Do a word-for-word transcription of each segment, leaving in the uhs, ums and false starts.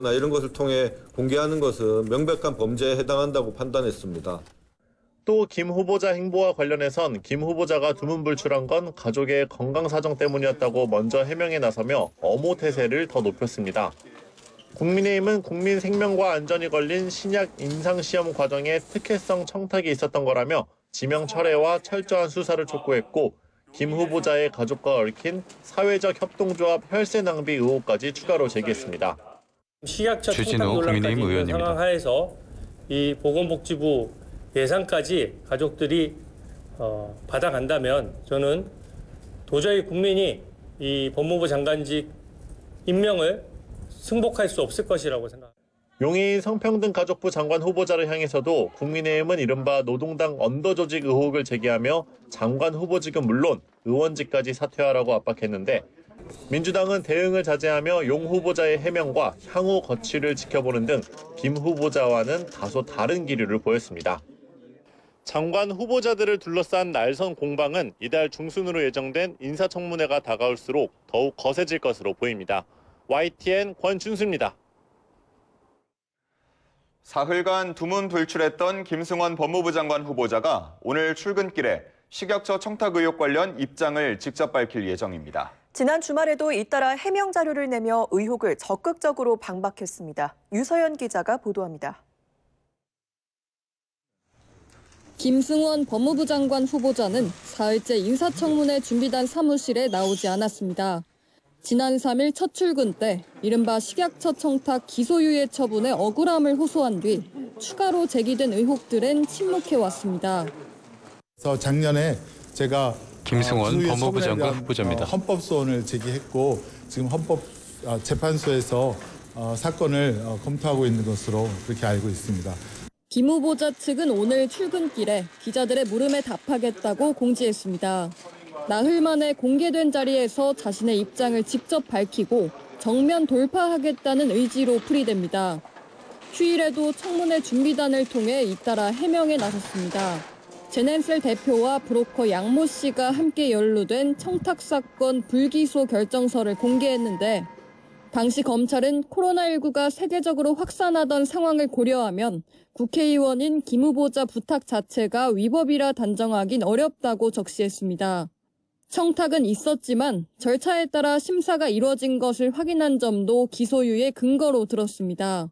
이런 것을 통해 공개하는 것은 명백한 범죄에 해당한다고 판단했습니다. 또 김 후보자 행보와 관련해선 김 후보자가 두문불출한 건 가족의 건강 사정 때문이었다고 먼저 해명에 나서며 엄호 태세를 더 높였습니다. 국민의힘은 국민 생명과 안전이 걸린 신약 임상시험 과정에 특혜성 청탁이 있었던 거라며 지명 철회와 철저한 수사를 촉구했고 김 후보자의 가족과 얽힌 사회적 협동조합 혈세 낭비 의혹까지 추가로 제기했습니다. 식약처 청탁 논란까지 있는 상황 하에서 이 보건복지부 예산까지 가족들이 어, 받아간다면 저는 도저히 국민이 이 법무부 장관직 임명을 승복할 수 없을 것이라고 생각합니다. 용해인 성평등가족부 장관 후보자를 향해서도 국민의힘은 이른바 노동당 언더조직 의혹을 제기하며 장관 후보직은 물론 의원직까지 사퇴하라고 압박했는데 민주당은 대응을 자제하며 용 후보자의 해명과 향후 거취를 지켜보는 등 김 후보자와는 다소 다른 기류를 보였습니다. 장관 후보자들을 둘러싼 날선 공방은 이달 중순으로 예정된 인사청문회가 다가올수록 더욱 거세질 것으로 보입니다. 와이티엔 권준수입니다. 사흘간 두문불출했던 김승원 법무부 장관 후보자가 오늘 출근길에 식약처 청탁 의혹 관련 입장을 직접 밝힐 예정입니다. 지난 주말에도 잇따라 해명 자료를 내며 의혹을 적극적으로 방박했습니다. 유서연 기자가 보도합니다. 김승원 법무부 장관 후보자는 사흘째 인사청문회 준비단 사무실에 나오지 않았습니다. 지난 삼 일 첫 출근 때 이른바 식약처 청탁 기소유예 처분에 억울함을 호소한 뒤 추가로 제기된 의혹들엔 침묵해왔습니다. 그래서 작년에 제가 김승원 법무부 장관 후보자입니다. 헌법소원을 제기했고 지금 헌법재판소에서 사건을 검토하고 있는 것으로 그렇게 알고 있습니다. 김 후보자 측은 오늘 출근길에 기자들의 물음에 답하겠다고 공지했습니다. 나흘 만에 공개된 자리에서 자신의 입장을 직접 밝히고 정면 돌파하겠다는 의지로 풀이됩니다. 휴일에도 청문회 준비단을 통해 잇따라 해명에 나섰습니다. 제넨셀 대표와 브로커 양모 씨가 함께 연루된 청탁 사건 불기소 결정서를 공개했는데 당시 검찰은 코로나십구가 세계적으로 확산하던 상황을 고려하면 국회의원인 김 후보자 부탁 자체가 위법이라 단정하긴 어렵다고 적시했습니다. 청탁은 있었지만 절차에 따라 심사가 이뤄진 것을 확인한 점도 기소유예 근거로 들었습니다.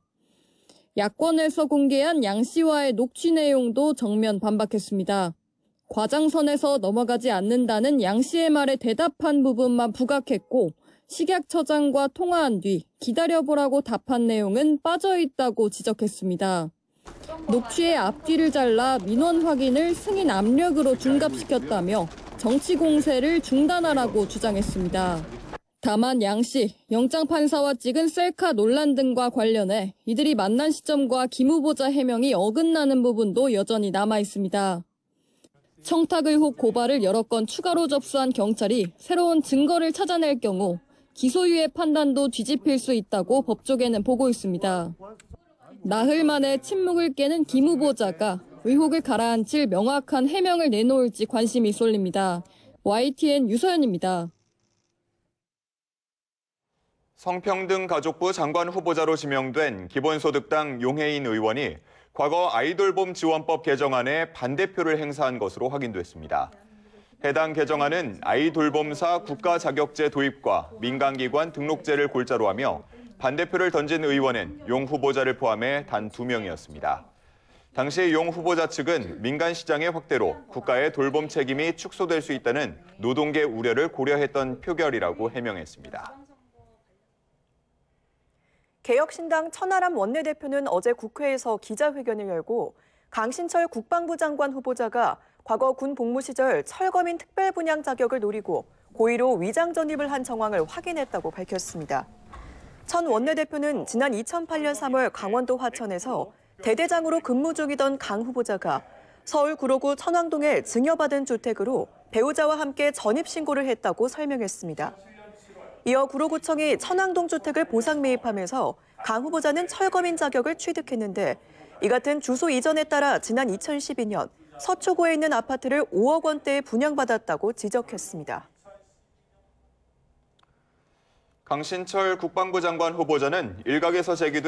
야권에서 공개한 양 씨와의 녹취 내용도 정면 반박했습니다. 과장선에서 넘어가지 않는다는 양 씨의 말에 대답한 부분만 부각했고 식약처장과 통화한 뒤 기다려보라고 답한 내용은 빠져있다고 지적했습니다. 녹취의 앞뒤를 잘라 민원 확인을 승인 압력으로 둔갑시켰다며 정치 공세를 중단하라고 주장했습니다. 다만 양 씨, 영장판사와 찍은 셀카 논란 등과 관련해 이들이 만난 시점과 김 후보자 해명이 어긋나는 부분도 여전히 남아있습니다. 청탁 의혹 고발을 여러 건 추가로 접수한 경찰이 새로운 증거를 찾아낼 경우 기소유예 판단도 뒤집힐 수 있다고 법조계는 보고 있습니다. 나흘 만에 침묵을 깨는 김 후보자가 의혹을 가라앉힐 명확한 해명을 내놓을지 관심이 쏠립니다. 와이티엔 유서연입니다. 성평등가족부 장관 후보자로 지명된 기본소득당 용해인 의원이 과거 아이돌봄 지원법 개정안에 반대표를 행사한 것으로 확인됐습니다. 해당 개정안은 아이돌봄사 국가자격제 도입과 민간기관 등록제를 골자로 하며 반대표를 던진 의원은 용 후보자를 포함해 단 두 명이었습니다. 당시 용 후보자 측은 민간 시장의 확대로 국가의 돌봄 책임이 축소될 수 있다는 노동계 우려를 고려했던 표결이라고 해명했습니다. 개혁신당 천하람 원내대표는 어제 국회에서 기자회견을 열고 강신철 국방부 장관 후보자가 과거 군 복무 시절 철거민 특별분양 자격을 노리고 고의로 위장 전입을 한 정황을 확인했다고 밝혔습니다. 천 원내대표는 지난 이천팔 년 삼월 강원도 화천에서 대대장으로 근무 중이던 강 후보자가 서울 구로구 천왕동에 증여받은 주택으로 배우자와 함께 전입신고를 했다고 설명했습니다. 이어 구로구청이 천왕동 주택을 보상 매입하면서 강 후보자는 철거민 자격을 취득했는데 이 같은 주소 이전에 따라 지난 이천십이 년 서초구에 있는 아파트를 오억 원대에 분양받았다고 지적했습니다. 강신철 국방부 장관 후보자는 일각에서 제기된